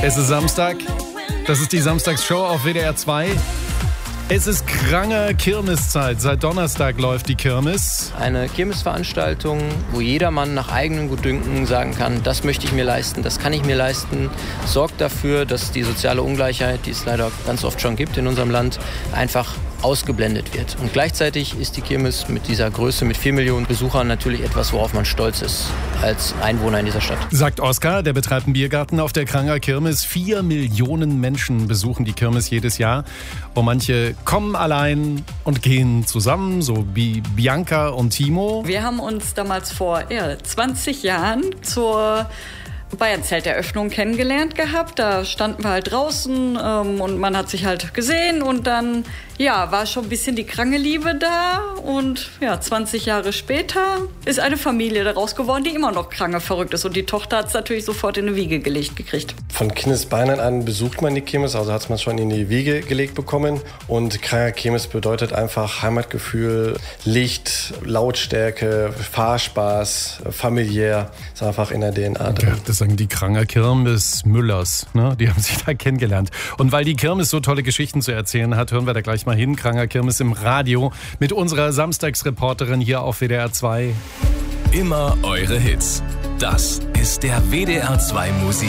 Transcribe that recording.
Es ist Samstag. Das ist die Samstagsshow auf WDR 2. Es ist krange Kirmeszeit. Seit Donnerstag läuft die Kirmes. Eine Kirmesveranstaltung, wo jedermann nach eigenem Gutdünken sagen kann, das möchte ich mir leisten, das kann ich mir leisten, sorgt dafür, dass die soziale Ungleichheit, die es leider ganz oft schon gibt in unserem Land, einfach ausgeblendet wird. Und gleichzeitig ist die Kirmes mit dieser Größe, mit 4 Millionen Besuchern natürlich etwas, worauf man stolz ist als Einwohner in dieser Stadt. Sagt Oskar, der betreibt einen Biergarten auf der Kranger Kirmes. 4 Millionen Menschen besuchen die Kirmes jedes Jahr. Und manche kommen allein und gehen zusammen, so wie Bianca und Timo. Wir haben uns damals vor 20 Jahren zur Bayernzelteröffnung kennengelernt gehabt. Da standen wir halt draußen und man hat sich halt gesehen und dann war schon ein bisschen die kranke Liebe da und 20 Jahre später ist eine Familie daraus geworden, die immer noch kranke verrückt ist und die Tochter hat es natürlich sofort in eine Wiege gelegt gekriegt. Von Kindesbeinen an besucht man die Kirmes, also hat man schon in die Wiege gelegt bekommen und Kranger Kirmes bedeutet einfach Heimatgefühl, Licht, Lautstärke, Fahrspaß, familiär, ist einfach in der DNA drin. Ja, das sagen die Kranger Kirmes Müllers, ne? Die haben sich da kennengelernt. Und weil die Kirmes so tolle Geschichten zu erzählen hat, hören wir da gleich mal hin. Kranger Kirmes im Radio mit unserer Samstagsreporterin hier auf WDR 2. Immer eure Hits. Das ist der WDR 2 Musik.